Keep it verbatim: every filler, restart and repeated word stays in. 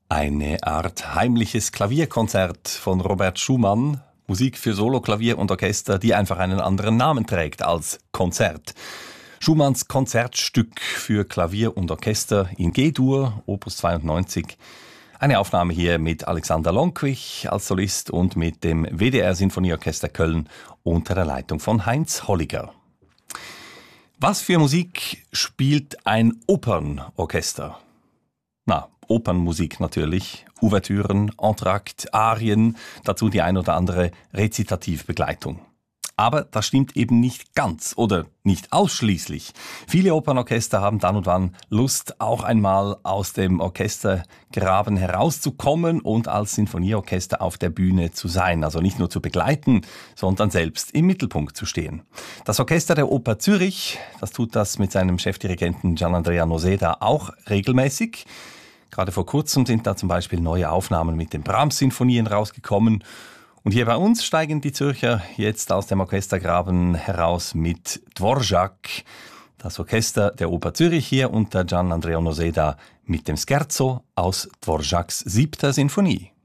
Eine Art heimliches Klavierkonzert von Robert Schumann. Musik für Solo, Klavier und Orchester, die einfach einen anderen Namen trägt als Konzert. Schumanns Konzertstück für Klavier und Orchester in G-Dur, Opus zweiundneunzig. Eine Aufnahme hier mit Alexander Lonquich als Solist und mit dem W D R-Sinfonieorchester Köln unter der Leitung von Heinz Holliger. Was für Musik spielt ein Opernorchester? Na, Opernmusik natürlich, Ouvertüren, Entrakt, Arien, dazu die ein oder andere Rezitativbegleitung. Aber das stimmt eben nicht ganz oder nicht ausschließlich. Viele Opernorchester haben dann und wann Lust, auch einmal aus dem Orchestergraben herauszukommen und als Sinfonieorchester auf der Bühne zu sein. Also nicht nur zu begleiten, sondern selbst im Mittelpunkt zu stehen. Das Orchester der Oper Zürich, das tut das mit seinem Chefdirigenten Gianandrea Noseda auch regelmäßig. Gerade vor kurzem sind da zum Beispiel neue Aufnahmen mit den Brahms-Sinfonien rausgekommen. Und hier bei uns steigen die Zürcher jetzt aus dem Orchestergraben heraus mit Dvorak. Das Orchester der Oper Zürich hier unter Gianandrea Noseda mit dem Scherzo aus Dvoraks siebter Sinfonie.